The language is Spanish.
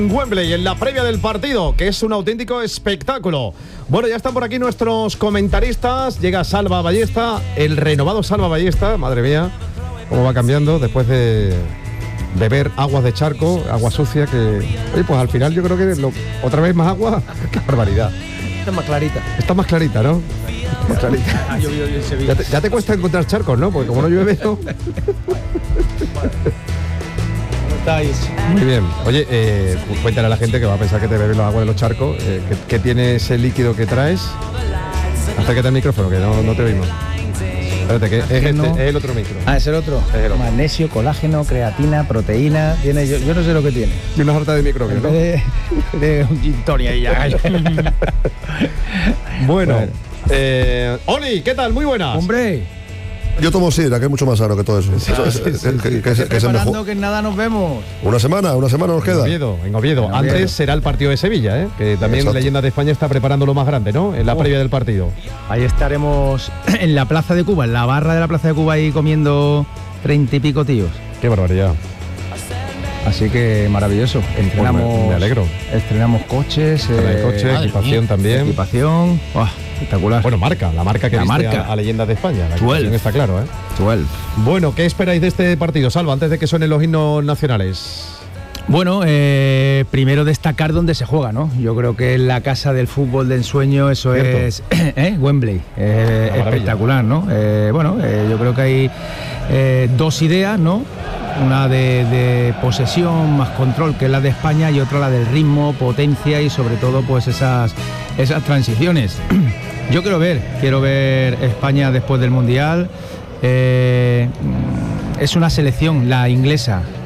Wembley en la previa del partido, que es un auténtico espectáculo. Bueno, ya están por aquí nuestros comentaristas. Llega Salva Ballesta, el renovado Salva Ballesta. Madre mía, cómo va cambiando después de beber aguas de charco, agua sucia, que oye, pues al final yo creo que otra vez más agua. Qué barbaridad. Está más clarita. Está más clarita, ¿no? Más clarita. Ha llovido en Sevilla. Ya te cuesta encontrar charcos, ¿no? Porque como no llueve, ¿no? Muy bien. Oye, cuéntale a la gente que va a pensar que te bebes los aguas de los charcos. ¿Qué tiene ese líquido que traes? Acércate al micrófono, que no te oímos. Espérate, que es el otro micro. Ah, es el otro. Magnesio, colágeno, creatina, proteína. Tiene, yo no sé lo que tiene. Y una harta de microbio, ¿no? De un gin tonic ahí ya. Bueno. Oli, ¿qué tal? Muy buenas. Hombre. Yo tomo sidra, que es mucho más sano que todo eso. Preparando que en nada nos vemos. Una semana nos queda. En Oviedo. Antes será el partido de Sevilla, que también Exacto. Leyenda de España está preparando lo más grande, ¿no? En la previa del partido. Ahí estaremos en la Plaza de Cuba, en la barra de la Plaza de Cuba, ahí comiendo 30 y pico tíos. Qué barbaridad. Así que maravilloso. Estrenamos, me alegro. Estrenamos coches. Equipación también. Equipación. ¡Oh, espectacular! Bueno, la marca que viste a Leyendas de España. La equipación está claro, 12. Bueno, ¿qué esperáis de este partido, Salva, antes de que suenen los himnos nacionales? Bueno, primero destacar dónde se juega, ¿no? Yo creo que en la casa del fútbol de ensueño, eso es Wembley, espectacular, ¿no? Yo creo que hay dos ideas, ¿no? Una de posesión más control, que es la de España, y otra la del ritmo, potencia y sobre todo pues esas transiciones. Yo quiero ver España después del Mundial. Es una selección, la inglesa,